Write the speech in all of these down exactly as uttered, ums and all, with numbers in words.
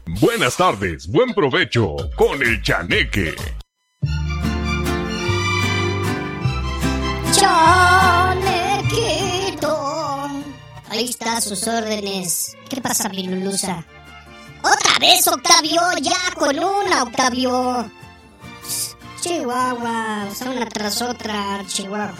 Buenas tardes, buen provecho con el Chaneque. Chanequito. Ahí está, a sus órdenes. ¿Qué pasa, mi Lulusa? ¡Otra vez, Octavio! ¡Ya con una, Octavio! Chihuahua, o sea, una tras otra, Chihuahua.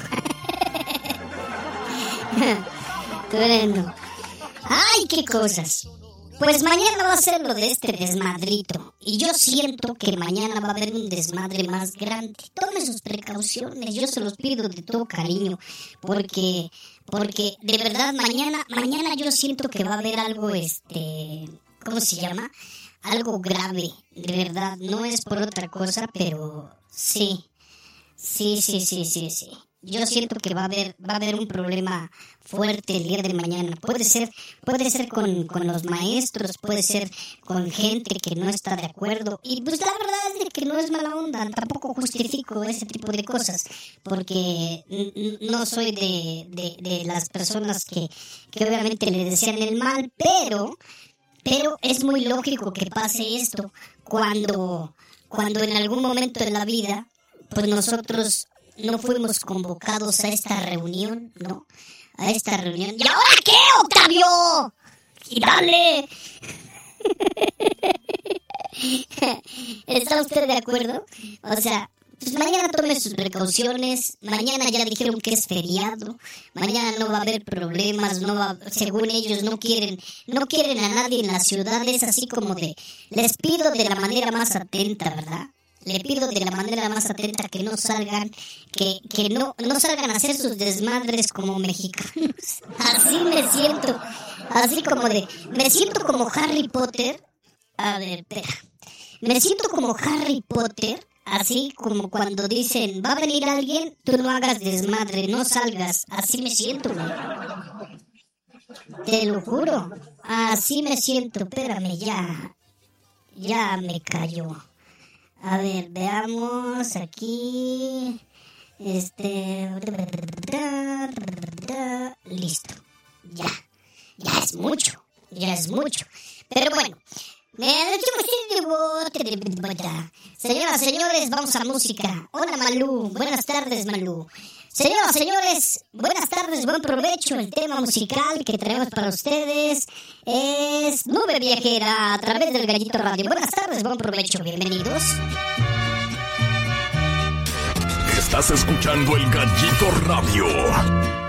Tremendo. ¡Ay, qué cosas! Pues mañana va a ser lo de este desmadrito. Y yo siento que mañana va a haber un desmadre más grande. Tomen sus precauciones, yo se los pido de todo cariño. Porque, porque de verdad mañana, mañana yo siento que va a haber algo, este... ¿cómo se llama? Algo grave, de verdad. No es por otra cosa, pero sí. Sí, sí, sí, sí, sí. Yo siento que va a haber, va a haber un problema fuerte el día de mañana. Puede ser, puede ser con, con los maestros, puede ser con gente que no está de acuerdo. Y pues la verdad es de que no es mala onda, tampoco justifico ese tipo de cosas, porque n- no soy de, de, de las personas que, que obviamente le desean el mal, pero, pero es muy lógico que pase esto cuando, cuando en algún momento de la vida, pues nosotros no fuimos convocados a esta reunión, ¿no? A esta reunión. ¿Y ahora qué, Octavio? ¡Y dale! ¿Está usted de acuerdo? O sea, pues mañana tome sus precauciones. Mañana ya dijeron que es feriado. Mañana no va a haber problemas. No va, según ellos no quieren, no quieren a nadie en la ciudad. Es así como de, les pido de la manera más atenta, ¿verdad? Le pido de la manera más atenta que no salgan, que, que no, no salgan a hacer sus desmadres como mexicanos. Así me siento, así como de, me siento como Harry Potter. A ver, espera. Me siento como Harry Potter, así como cuando dicen, va a venir alguien, tú no hagas desmadre, no salgas. Así me siento, güey. Te lo juro, así me siento. Espérame, ya, ya me cayó. A ver, veamos aquí. Este. Listo. Ya. Ya es mucho. Ya es mucho. Pero bueno. Señoras, señores, vamos a música. Hola, Malú. Buenas tardes, Malú. Señoras, señores, buenas tardes, buen provecho. El tema musical que traemos para ustedes es Nube Viajera a través del Gallito Radio. Buenas tardes, buen provecho, bienvenidos. Estás escuchando el Gallito Radio.